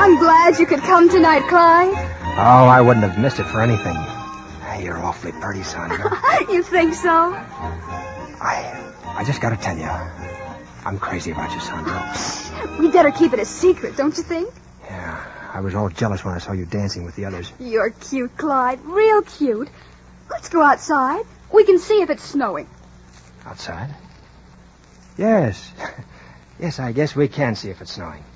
I'm glad you could come tonight, Clyde. Oh, I wouldn't have missed it for anything. Hey, you're awfully pretty, Sandra. You think so? I just gotta tell you, I'm crazy about you, Sandra. We better keep it a secret, don't you think? Yeah, I was all jealous when I saw you dancing with the others. You're cute, Clyde. Real cute. Let's go outside. We can see if it's snowing. Outside? Yes. Yes, I guess we can see if it's snowing.